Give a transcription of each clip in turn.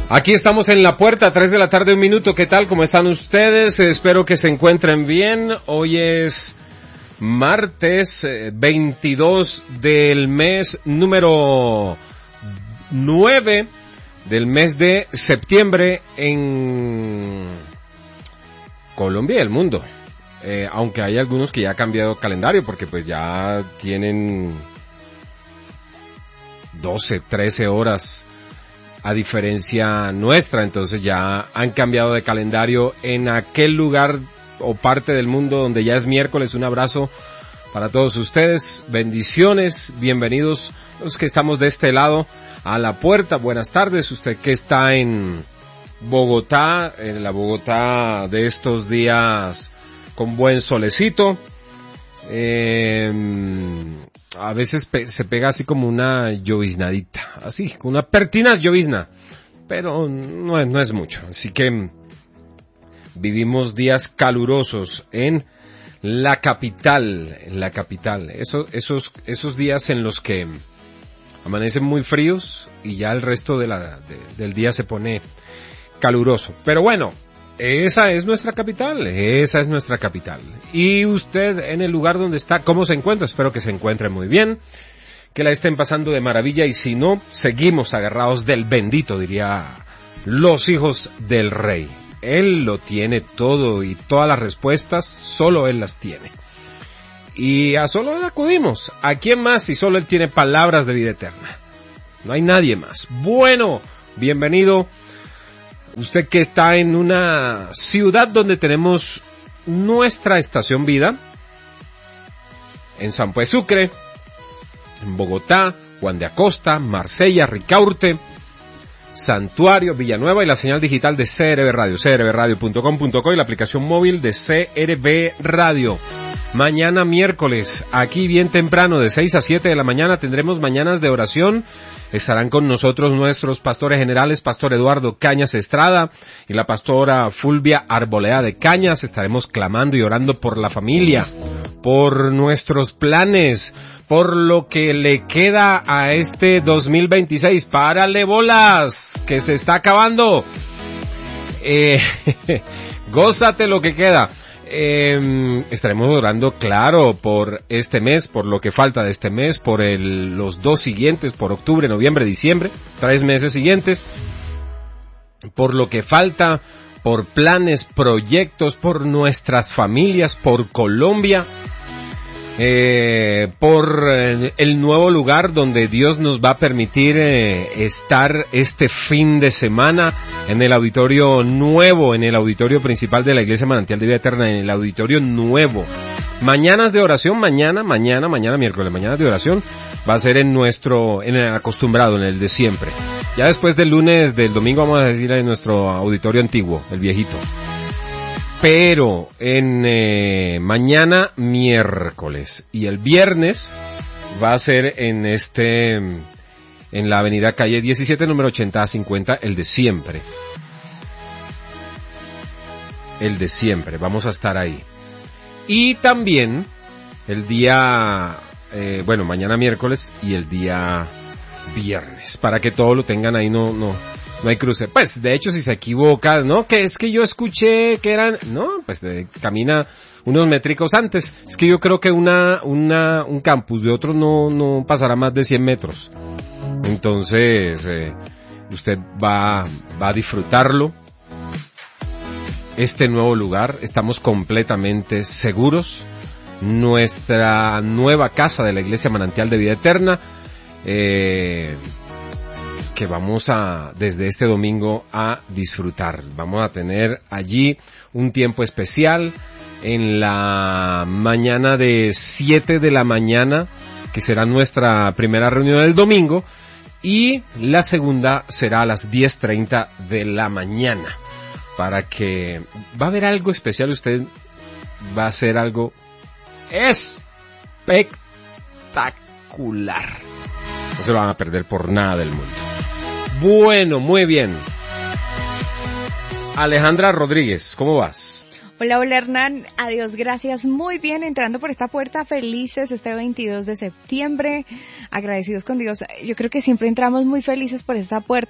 Aquí estamos en La Puerta, 3 de la tarde, 1 minuto. ¿Qué tal? ¿Cómo están ustedes? Espero que se encuentren bien. Hoy es martes 22 del mes número 9 del mes de septiembre en Colombia y el mundo. Aunque hay algunos que ya han cambiado calendario porque pues ya tienen 12, 13 horas a diferencia nuestra, entonces ya han cambiado de calendario en aquel lugar o parte del mundo donde ya es miércoles. Un abrazo para todos ustedes, bendiciones, bienvenidos los que estamos de este lado a La Puerta. Buenas tardes, usted que está en Bogotá, en la Bogotá de estos días con buen solecito. A veces se pega así como una lloviznadita, así, con una pertinaz llovizna, pero no es mucho. Así que vivimos días calurosos en la capital, esos días en los que amanecen muy fríos y ya el resto del día se pone caluroso. Pero bueno, esa es nuestra capital. Y usted en el lugar donde está, ¿cómo se encuentra? Espero que se encuentre muy bien, que la estén pasando de maravilla, y si no, seguimos agarrados del bendito, diría los hijos del rey. Él lo tiene todo y todas las respuestas, solo Él las tiene. Y a solo Él acudimos. ¿A quién más si solo Él tiene palabras de vida eterna? No hay nadie más. Bueno, bienvenido. Usted que está en una ciudad donde tenemos nuestra estación vida, en San Pues Sucre, en Bogotá, Juan de Acosta, Marsella, Ricaurte, Santuario, Villanueva, y la señal digital de CRB Radio, crbradio.com.co, y la aplicación móvil de CRB Radio. Mañana miércoles, aquí bien temprano, de 6 a 7 de la mañana, tendremos mañanas de oración. Estarán con nosotros nuestros pastores generales, Pastor Eduardo Cañas Estrada y la pastora Fulvia Arboleda de Cañas. Estaremos clamando y orando por la familia, por nuestros planes, por lo que le queda a este 2026. ¡Párale bolas! ¡Que se está acabando! Gózate lo que queda. Estaremos orando, claro, por este mes, por lo que falta de este mes, por los 2 siguientes, por octubre, noviembre, diciembre, 3 meses siguientes, por lo que falta, por planes, proyectos, por nuestras familias, por Colombia, por el nuevo lugar donde Dios nos va a permitir estar este fin de semana, en el auditorio nuevo, en el auditorio principal de la Iglesia Manantial de Vida Eterna, en el auditorio nuevo. Mañanas de oración, mañana miércoles, mañanas de oración, va a ser en el acostumbrado, en el de siempre. Ya después del domingo vamos a decir en nuestro auditorio antiguo, el viejito. Pero mañana miércoles y el viernes va a ser en la avenida calle 17, número 80 a 50, el de siempre. Vamos a estar ahí. Y también el día, mañana miércoles y el día viernes, para que todo lo tengan ahí, no hay cruce. Pues, de hecho, si se equivoca, ¿no? Que es que yo escuché que eran, no, pues camina unos métricos antes. Es que yo creo que un campus de otro no pasará más de 100 metros. Entonces, usted va a disfrutarlo. Este nuevo lugar, estamos completamente seguros. Nuestra nueva casa de la Iglesia Manantial de Vida Eterna, que vamos desde este domingo a disfrutar. Vamos a tener allí un tiempo especial en la mañana de 7 de la mañana, que será nuestra primera reunión del domingo, y la segunda será a las 10:30 de la mañana, para que va a haber algo especial. Usted va a hacer algo espectacular. No se lo van a perder por nada del mundo. Bueno, muy bien. Alejandra Rodríguez, ¿cómo vas? Hola Hernán, adiós, gracias, muy bien, entrando por esta puerta, felices este 22 de septiembre, agradecidos con Dios. Yo creo que siempre entramos muy felices por esta puerta,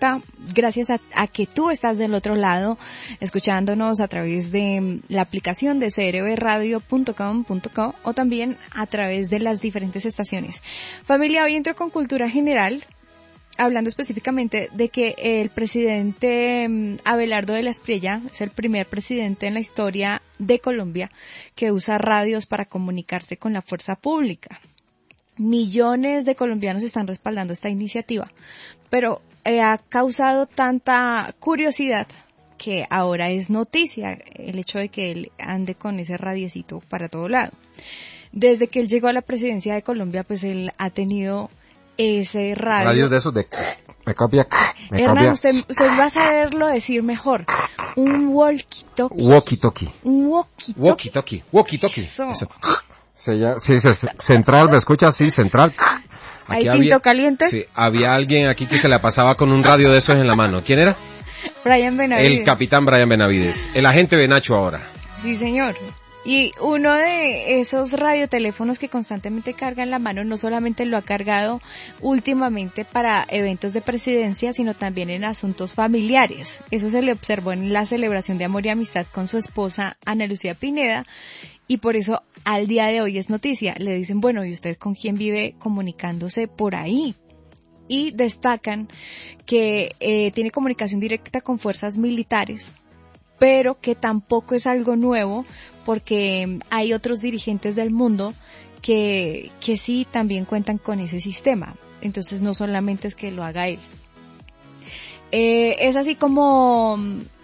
gracias a que tú estás del otro lado, escuchándonos a través de la aplicación de crbradio.com.co o también a través de las diferentes estaciones. Familia, hoy entro con cultura general, hablando específicamente de que el presidente Abelardo de la Espriella es el primer presidente en la historia de Colombia que usa radios para comunicarse con la fuerza pública. Millones de colombianos están respaldando esta iniciativa, pero ha causado tanta curiosidad que ahora es noticia el hecho de que él ande con ese radiecito para todo lado. Desde que él llegó a la presidencia de Colombia, pues él ha tenido ese radio. Radios de esos de... Me copia. Hernán, usted va a saberlo decir mejor. Un walkie-talkie. Walkie-talkie. Un Walkie-talkie. Eso. Sí, central, ¿me escuchas? Sí, central. ¿Hay tinto caliente? Sí, había alguien aquí que se la pasaba con un radio de esos en la mano. ¿Quién era? Brian Benavides. El capitán Brian Benavides. El agente Benacho ahora. Sí, señor. Y uno de esos radioteléfonos que constantemente carga en la mano no solamente lo ha cargado últimamente para eventos de presidencia, sino también en asuntos familiares. Eso se le observó en la celebración de amor y amistad con su esposa Ana Lucía Pineda y por eso al día de hoy es noticia. Le dicen, bueno, ¿y usted con quién vive comunicándose por ahí? Y destacan que tiene comunicación directa con fuerzas militares, pero que tampoco es algo nuevo porque hay otros dirigentes del mundo que sí también cuentan con ese sistema. Entonces no solamente es que lo haga él. Es así como